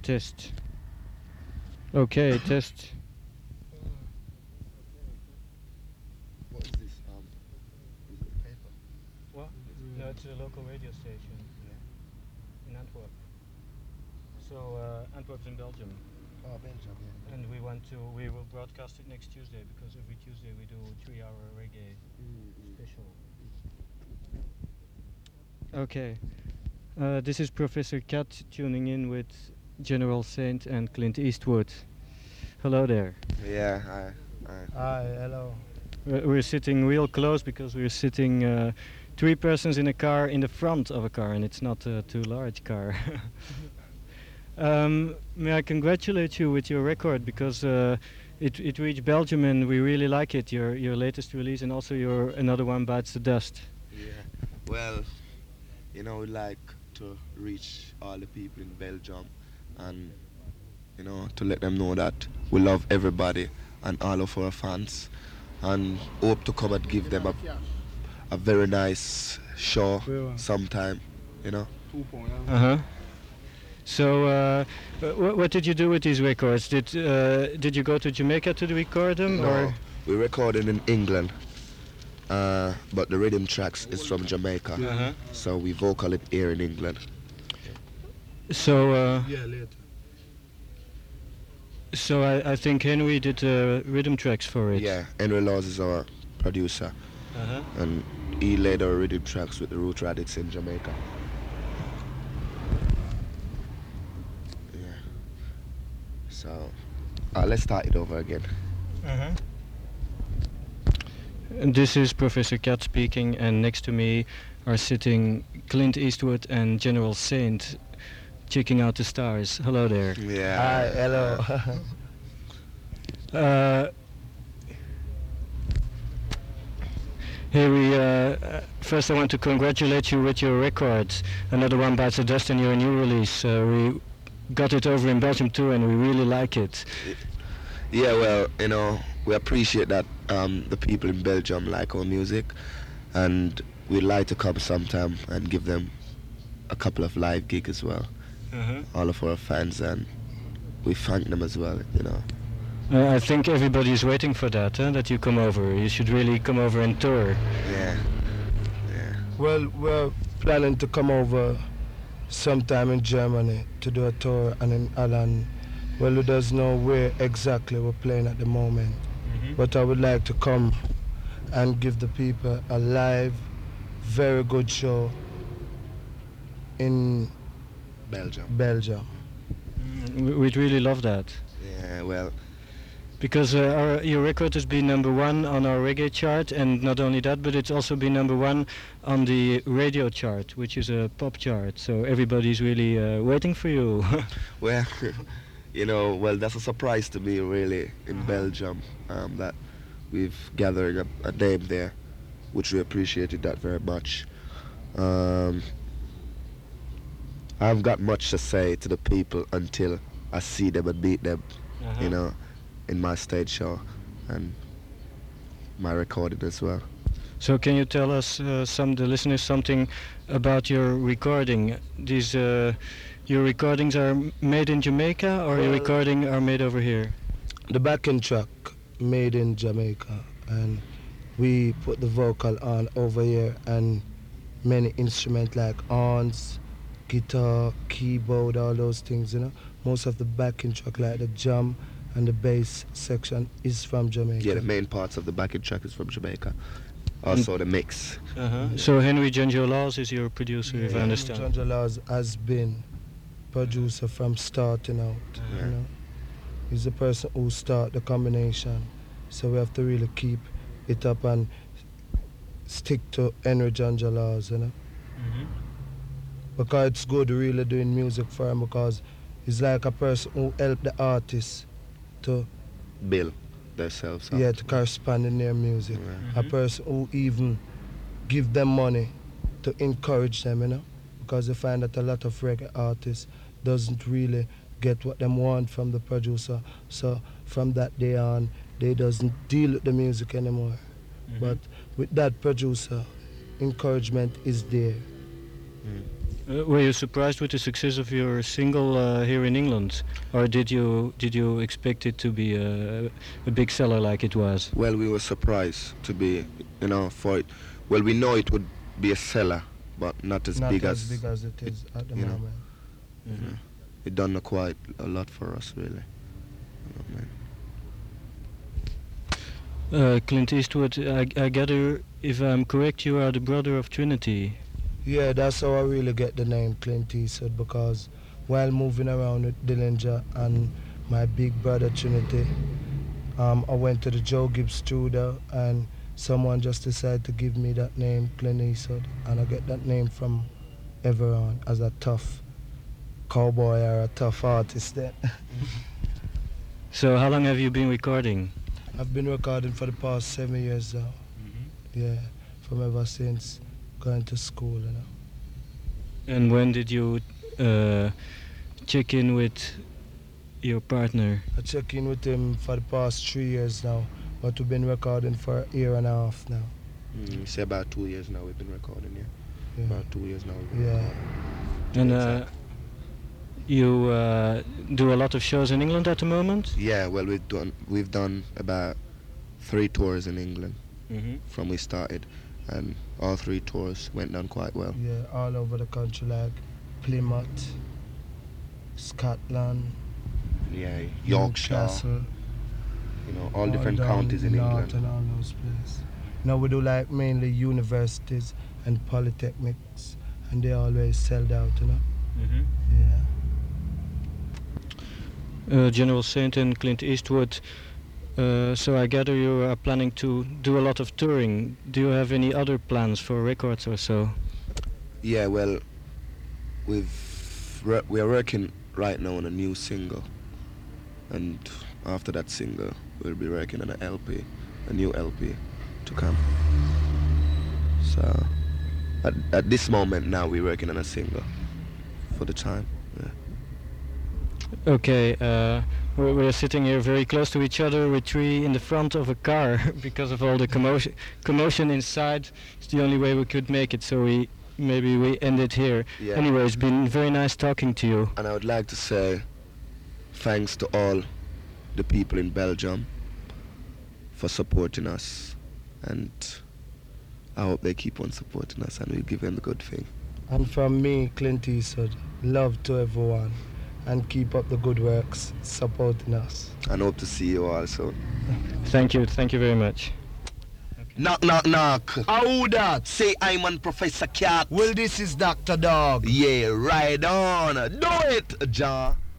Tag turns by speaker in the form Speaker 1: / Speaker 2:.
Speaker 1: Test. Okay, test.
Speaker 2: What is this? Is it a paper?
Speaker 1: What? No, it's a local radio station in Antwerp. So Antwerp's in Belgium,
Speaker 2: Oh, Belgium, yeah.
Speaker 1: and we will broadcast it next Tuesday because every Tuesday we do a 3-hour reggae special. Okay, this is Professor Cat tuning in with General Saint and Clint Eastwood. Hello there.
Speaker 2: Yeah,
Speaker 3: Hi, hello.
Speaker 1: We're sitting real close because we're sitting 3 persons in a car in the front of a car, and it's not a too large car. May I congratulate you with your record because it reached Belgium and we really like it. Your latest release and also your another one bites the dust.
Speaker 2: yeah. Well, we like to reach all the people in Belgium and, to let them know that we love everybody and all of our fans and hope to come and give them a very nice show sometime,
Speaker 1: Uh huh. So, what did you do with these records? Did you go to Jamaica to record them,
Speaker 2: No,
Speaker 1: or?
Speaker 2: we recorded in England, but the rhythm tracks is from Jamaica,
Speaker 1: Uh-huh.
Speaker 2: so we vocal it here in England.
Speaker 1: So,
Speaker 3: Yeah, later.
Speaker 1: so I think Henry did rhythm tracks for it.
Speaker 2: Yeah, Henry Laws is our producer,
Speaker 1: Uh-huh.
Speaker 2: and he led our rhythm tracks with the Root Radix in Jamaica. Yeah. So, let's start it over again.
Speaker 1: Uh-huh. And this is Professor Cat speaking, and next to me are sitting Clint Eastwood and General Saint, checking out the stars. Hello there.
Speaker 2: Yeah.
Speaker 3: Hi, hello.
Speaker 1: First I want to congratulate you with your record. Another one bites the dust and your new release. We got it over in Belgium too, and we really like it.
Speaker 2: Yeah, well, we appreciate that the people in Belgium like our music, and we'd like to come sometime and give them a couple of live gigs as well. All of our fans, and we thank them as well.
Speaker 1: I think everybody's waiting for that, that you come over. You should really come over and tour.
Speaker 2: Yeah.
Speaker 3: Well, we're planning to come over sometime in Germany to do a tour and in Holland. Well, who does know where exactly we're playing at the moment. But I would like to come and give the people a live, very good show in Belgium.
Speaker 1: We'd really love that.
Speaker 2: Yeah, well,
Speaker 1: Because your record has been #1 on our reggae chart, and not only that, but it's also been #1 on the radio chart, which is a pop chart. So everybody's really waiting for you.
Speaker 2: well, well, that's a surprise to me, really, in Belgium, that we've gathered a name there, which we appreciated that very much. I haven't got much to say to the people until I see them and meet them, in my stage show and my recording as well.
Speaker 1: So can you tell us, the listeners, something about your recording? These your recordings are made in Jamaica, or your
Speaker 3: Well-
Speaker 1: recording are made over here?
Speaker 3: The backing track made in Jamaica, and we put the vocal on over here and many instruments like horns, guitar, keyboard, all those things. Most of the backing track like the drum and the bass section is from Jamaica.
Speaker 2: Yeah, the main parts of the backing track is from Jamaica. Also the mix.
Speaker 1: So Henry Junjo Laws is your producer, if I understand.
Speaker 3: John Laws has been producer from starting out. He's the person who start the combination. So we have to really keep it up and stick to Henry Junjo Laws. Because it's good really doing music for him, because he's like a person who help the artists to
Speaker 2: Bill themselves out.
Speaker 3: to correspond in their music. A person who even give them money to encourage them, because they find that a lot of reggae artists doesn't really get what they want from the producer. So from that day on, they doesn't deal with the music anymore. But with that producer, encouragement is there.
Speaker 1: Were you surprised with the success of your single here in England, or did you expect it to be a big seller like it was?
Speaker 2: Well, we were surprised to be, you know, for it. Well, we know it would be a seller, but not as
Speaker 3: Not
Speaker 2: big
Speaker 3: as big as it is at the
Speaker 2: you know.
Speaker 3: moment.
Speaker 1: Mhm.
Speaker 2: It done quite a lot for us, really. You know, man.
Speaker 1: Clint Eastwood, I gather, if I'm correct, you are the brother of Trinity.
Speaker 3: Yeah, that's how I really get the name Clint Eastwood, because while moving around with Dillinger and my big brother Trinity, I went to the Joe Gibbs studio and someone just decided to give me that name, Clint Eastwood, and I get that name from ever on as a tough cowboy or a tough artist then.
Speaker 1: So how long have you been recording?
Speaker 3: I've been recording for the past 7 years now. Yeah, from ever since going to school, you know.
Speaker 1: And when did you check in with your partner?
Speaker 3: I check in with him for the past 3 years now, but we've been recording for a year and a half now.
Speaker 2: Say about 2 years now we've been recording, yeah.
Speaker 3: Yeah.
Speaker 2: About 2 years now. We've been
Speaker 3: Yeah.
Speaker 2: recording.
Speaker 1: And you do a lot of shows in England at the moment?
Speaker 2: Yeah, well, we've done about 3 tours in England
Speaker 1: Mm-hmm.
Speaker 2: from we started, and all 3 tours went down quite well.
Speaker 3: Yeah, all over the country, like Plymouth, Scotland,
Speaker 2: Yeah, Yorkshire,
Speaker 3: Newcastle,
Speaker 2: you know, all different
Speaker 3: down
Speaker 2: counties in
Speaker 3: north
Speaker 2: England.
Speaker 3: and all those places. Now we do like mainly universities and polytechnics, and they always sold out, you know.
Speaker 1: Mm-hmm.
Speaker 3: Yeah.
Speaker 1: General Saint and Clint Eastwood, so I gather you are planning to do a lot of touring. Do you have any other plans for records or so?
Speaker 2: Yeah, well, we are working right now on a new single, and after that single, we'll be working on a LP, a new LP to come. So, at this moment now, we're working on a single for the time. Yeah.
Speaker 1: Okay, we're sitting here very close to each other with 3 in the front of a car because of all the commotion inside. It's the only way we could make it, so maybe we end it here.
Speaker 2: Yeah.
Speaker 1: Anyway, it's been very nice talking to you.
Speaker 2: And I would like to say thanks to all the people in Belgium for supporting us, and I hope they keep on supporting us and we'll give them the good thing.
Speaker 3: And from me, Clint Eastwood, love to everyone, and keep up the good works, supporting us.
Speaker 2: And hope to see you all soon.
Speaker 1: Thank you very much.
Speaker 2: Knock, knock, knock.
Speaker 3: How that?
Speaker 2: Say I'm on Professor Cat.
Speaker 3: Well, this is Dr. Dog.
Speaker 2: Yeah, right on. Do it, Ja.